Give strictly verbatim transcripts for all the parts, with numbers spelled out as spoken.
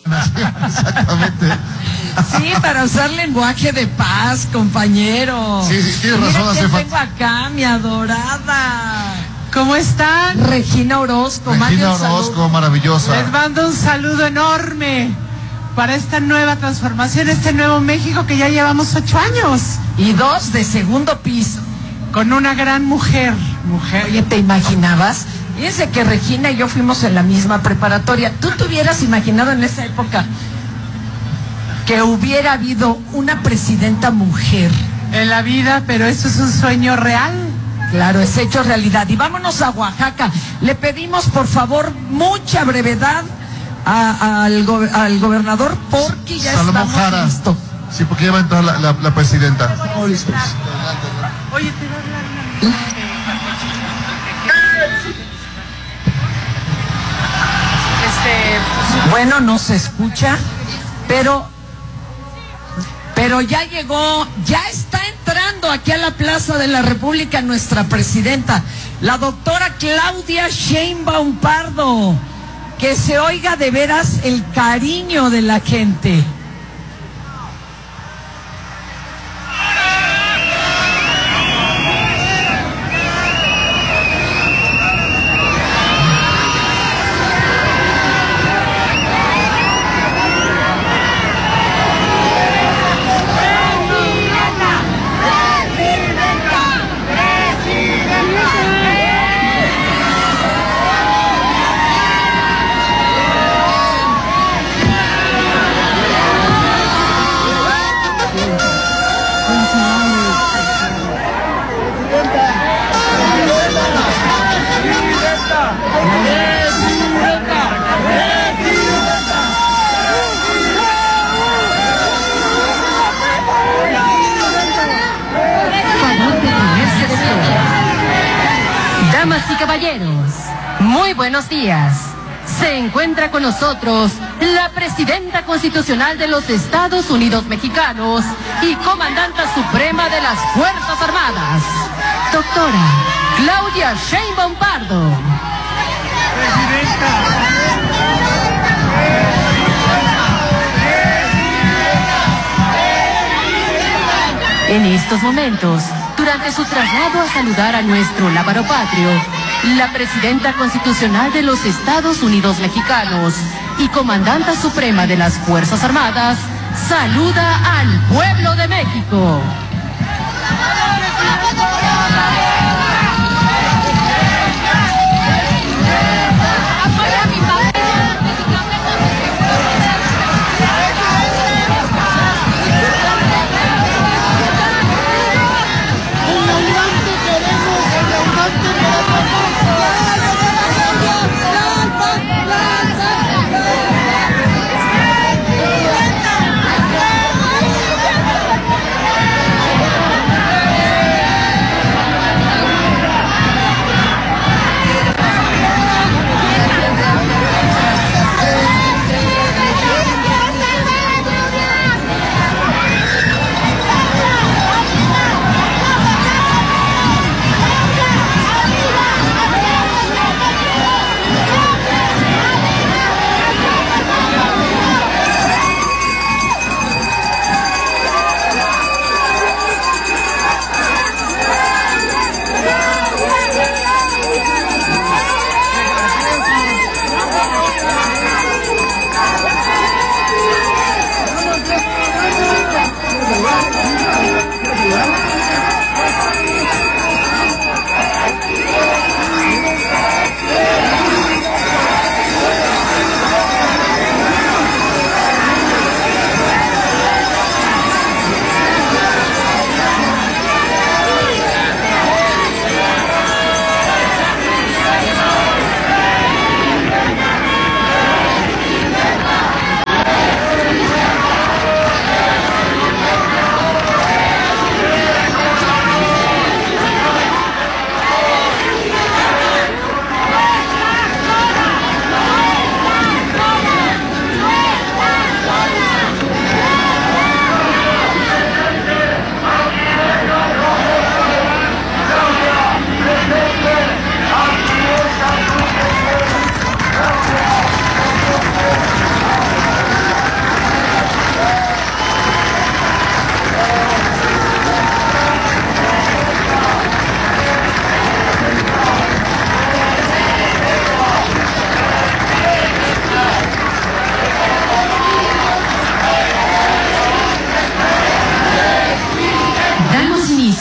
Exactamente. Sí, para usar lenguaje de paz, compañero. Sí, sí, tienes Mira razón, quién hace tengo acá, mi adorada. ¿Cómo están? Regina Orozco. Regina Orozco, maravillosa. Les mando un saludo enorme para esta nueva transformación, este nuevo México que ya llevamos ocho años. Y dos de segundo piso. Con una gran mujer. Mujer. Oye, ¿te imaginabas? Fíjense que Regina y yo fuimos en la misma preparatoria. ¿Tú te hubieras imaginado en esa época que hubiera habido una presidenta mujer? En la vida, pero esto es un sueño real. Claro, es hecho realidad. Y vámonos a Oaxaca. Le pedimos, por favor, mucha brevedad a, a, al, go, al gobernador porque ya Salomón estamos Jara. listos. Sí, porque ya va a entrar la, la, la presidenta. Oye, te va a hablar una... Este, bueno, no se escucha, pero pero ya llegó, ya está entrando aquí a la Plaza de la República nuestra presidenta, la doctora Claudia Sheinbaum Pardo. Que se oiga de veras el cariño de la gente. Damas y caballeros, muy buenos días. Se encuentra con nosotros la Presidenta Constitucional de los Estados Unidos Mexicanos y Comandanta Suprema de las Fuerzas Armadas, doctora Claudia Sheinbaum Pardo. En estos momentos, durante su traslado a saludar a nuestro lábaro patrio, la Presidenta Constitucional de los Estados Unidos Mexicanos y Comandanta Suprema de las Fuerzas Armadas saluda al pueblo de México.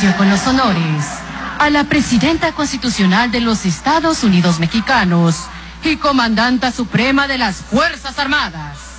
Inicio con los honores a la Presidenta Constitucional de los Estados Unidos Mexicanos y Comandanta Suprema de las Fuerzas Armadas.